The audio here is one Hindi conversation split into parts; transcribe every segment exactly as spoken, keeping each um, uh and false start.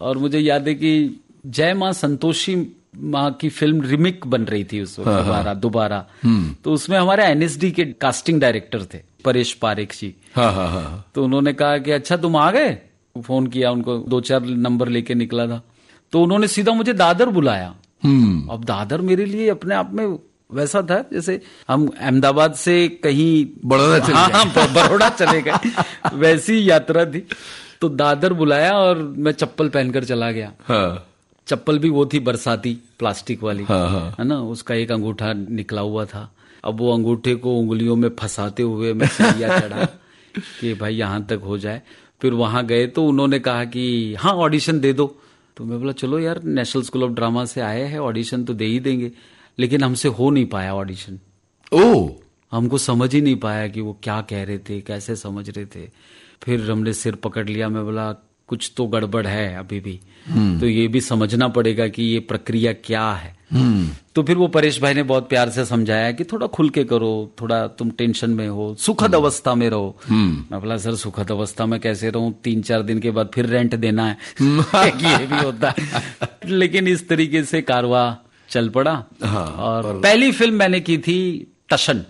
और मुझे याद है कि जय मां संतोषी माँ की फिल्म रिमिक बन रही थी उस वक्त, हाँ, दोबारा दोबारा तो उसमें हमारे एनएसडी के कास्टिंग डायरेक्टर थे परेश पारेख जी। हाँ, हाँ, हाँ। तो उन्होंने कहा कि अच्छा तुम आ गए, फोन किया उनको, दो चार नंबर लेके निकला था, तो उन्होंने सीधा मुझे दादर बुलाया। अब दादर मेरे लिए अपने आप में वैसा था जैसे हम अहमदाबाद से कहीं बड़ौदा चले हाँ, हाँ, बड़ौदा चले गए, वैसी यात्रा थी। तो दादर बुलाया और मैं चप्पल पहनकर चला गया। हाँ। चप्पल भी वो थी बरसाती प्लास्टिक वाली, हाँ, हाँ। है ना, उसका एक अंगूठा निकला हुआ था। अब वो अंगूठे को उंगलियों में फंसाते हुए मैं सीढ़ियां चढ़ा कि भाई यहां तक हो जाए। फिर वहां गए तो उन्होंने कहा कि हाँ ऑडिशन दे दो। तो मैं बोला चलो यार, नेशनल स्कूल ऑफ ड्रामा से आए हैं, ऑडिशन तो दे ही देंगे। लेकिन हमसे हो नहीं पाया ऑडिशन। ओह, हमको समझ ही नहीं पाया कि वो क्या कह रहे थे, कैसे समझ रहे थे। फिर हमने सिर पकड़ लिया, मैं बोला कुछ तो गड़बड़ है अभी भी, तो ये भी समझना पड़ेगा कि ये प्रक्रिया क्या है। तो फिर वो परेश भाई ने बहुत प्यार से समझाया कि थोड़ा खुल के करो, थोड़ा तुम टेंशन में हो, सुखद अवस्था में रहो। मैं बोला सर सुखद अवस्था में कैसे रहूं, तीन चार दिन के बाद फिर रेंट देना है ये भी होता है। लेकिन इस तरीके से कारवा चल पड़ा। हाँ, और, और पहली फिल्म मैंने की थी टशन।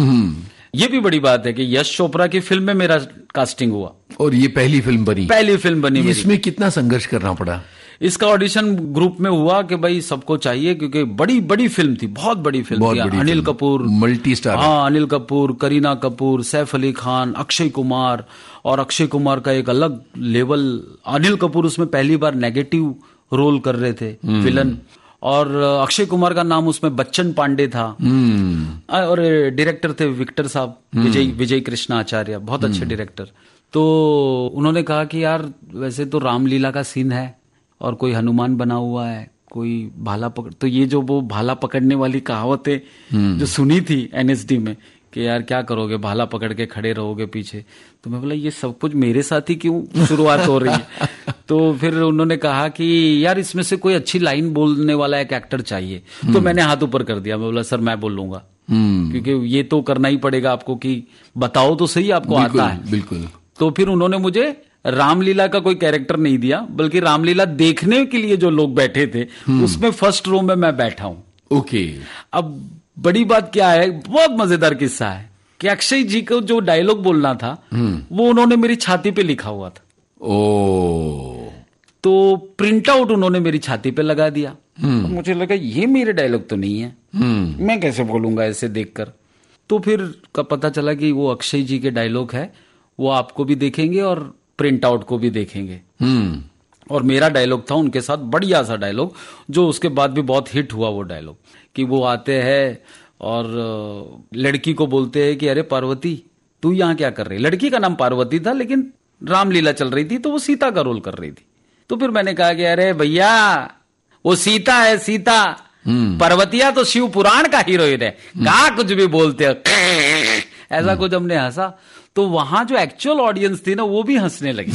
ये भी बड़ी बात है कि यश चोपड़ा की फिल्म में मेरा कास्टिंग हुआ और ये पहली फिल्म बनी। पहली फिल्म बनी। इसमें कितना संघर्ष करना पड़ा? इसका ऑडिशन ग्रुप में हुआ कि भाई सबको चाहिए, क्योंकि बड़ी बड़ी फिल्म थी, बहुत बड़ी फिल्म बहुत थी। बड़ी Anil film, Kapoor, multi star. हाँ, अनिल कपूर, करीना कपूर, सैफ अली खान, अक्षय कुमार। और अक्षय कुमार का एक अलग लेवल, अनिल कपूर उसमें पहली बार नेगेटिव रोल कर रहे थे, विलन। और अक्षय कुमार का नाम उसमें बच्चन पांडे था। और डायरेक्टर थे विक्टर साहब, विजय विजय कृष्णा आचार्य, बहुत अच्छे डायरेक्टर। तो उन्होंने कहा कि यार वैसे तो रामलीला का सीन है और कोई हनुमान बना हुआ है, कोई भाला पकड़, तो ये जो वो भाला पकड़ने वाली कहावतें जो सुनी थी एनएसडी में कि यार क्या करोगे, भाला पकड़ के खड़े रहोगे पीछे। तो मैं बोला ये सब कुछ मेरे साथ ही क्यों शुरुआत हो रही है। तो फिर उन्होंने कहा कि यार इसमें से कोई अच्छी लाइन बोलने वाला एक एक्टर चाहिए। तो मैंने हाथ ऊपर कर दिया, मैं बोला सर मैं बोल लूंगा, क्योंकि ये तो करना ही पड़ेगा आपको कि बताओ तो सही आपको आता है। बिल्कुल। तो फिर उन्होंने मुझे रामलीला का कोई कैरेक्टर नहीं दिया, बल्कि रामलीला देखने के लिए जो लोग बैठे थे उसमें फर्स्ट रो में मैं बैठा हूं। ओके। अब बड़ी बात क्या है, बहुत मजेदार किस्सा है कि अक्षय जी को जो डायलॉग बोलना था वो उन्होंने मेरी छाती पे लिखा हुआ था। ओ, तो प्रिंट आउट उन्होंने मेरी छाती पे लगा दिया। तो मुझे लगा ये मेरे डायलॉग तो नहीं है, मैं कैसे बोलूंगा ऐसे देखकर। तो फिर का पता चला कि वो अक्षय जी के डायलॉग है, वो आपको भी देखेंगे और प्रिंट आउट को भी देखेंगे। और मेरा डायलॉग था उनके साथ, बढ़िया सा डायलॉग, जो उसके बाद भी बहुत हिट हुआ वो डायलॉग, कि वो आते हैं और लड़की को बोलते हैं कि अरे पार्वती तू यहाँ क्या कर रही। लड़की का नाम पार्वती था, लेकिन रामलीला चल रही थी तो वो सीता का रोल कर रही थी। तो फिर मैंने कहा कि अरे भैया वो सीता है, सीता, पार्वतिया तो शिव पुराण का हीरोइन है, कहा कुछ भी बोलते हो। ऐसा कुछ हमने हंसा। तो वहां जो एक्चुअल ऑडियंस थी ना वो भी हंसने लगी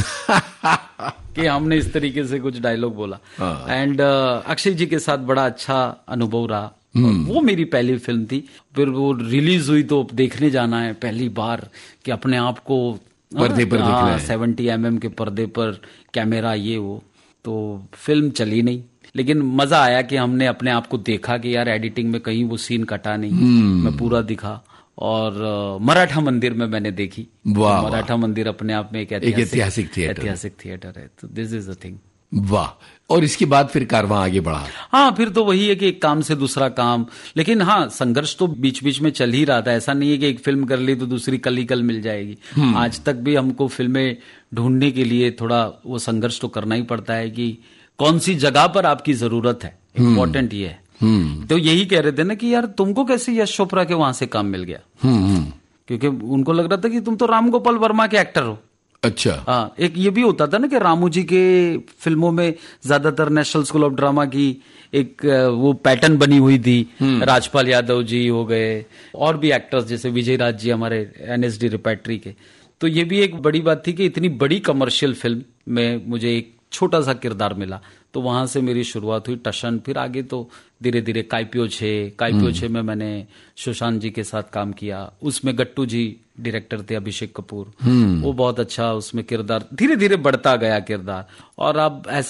कि हमने इस तरीके से कुछ डायलॉग बोला। एंड uh, अक्षय जी के साथ बड़ा अच्छा अनुभव रहा। वो मेरी पहली फिल्म थी। फिर वो रिलीज हुई तो देखने जाना है पहली बार कि अपने आप को पर्दे पर देखना है, सेवेंटी एम एम के पर्दे पर कैमरा ये वो। तो फिल्म चली नहीं, लेकिन मजा आया कि हमने अपने आप को देखा कि यार एडिटिंग में कहीं वो सीन कटा नहीं, मैं पूरा दिखा। और uh, मराठा मंदिर में मैंने देखी। वाह, तो मराठा मंदिर अपने आप में एक ऐतिहासिक थिएटर ऐतिहासिक थिएटर है। तो दिस इज अ थिंग। वाह। और इसके बाद फिर कारवां आगे बढ़ा? हाँ, फिर तो वही है कि एक काम से दूसरा काम। लेकिन हाँ, संघर्ष तो बीच बीच में चल ही रहा था। ऐसा नहीं है कि एक फिल्म कर ली तो दूसरी कल ही कल मिल जाएगी। आज तक भी हमको फिल्में ढूंढने के लिए थोड़ा वो संघर्ष तो करना ही पड़ता है कि कौन सी जगह पर आपकी जरूरत है। इम्पोर्टेंट ये है। तो यही कह रहे थे ना कि यार तुमको कैसे यश चोपड़ा के वहां से काम मिल गया, क्योंकि उनको लग रहा था कि तुम तो राम गोपाल वर्मा के एक्टर हो। अच्छा। हाँ, एक ये भी होता था ना कि रामू जी के फिल्मों में ज्यादातर नेशनल स्कूल ऑफ ड्रामा की एक वो पैटर्न बनी हुई थी। राजपाल यादव जी हो गए और भी एक्टर्स जैसे विजय राज जी हमारे एनएसडी रिपैट्री के। तो ये भी एक बड़ी बात थी कि इतनी बड़ी कमर्शियल फिल्म में मुझे एक छोटा सा किरदार मिला। तो वहां से मेरी शुरुआत हुई टशन। फिर आगे तो धीरे धीरे काइपियो छे काइपियो छे में मैंने सुशांत जी के साथ काम किया। उसमें गट्टू जी डायरेक्टर थे, अभिषेक कपूर, वो बहुत अच्छा उसमें किरदार, धीरे धीरे बढ़ता गया किरदार। और अब ऐसा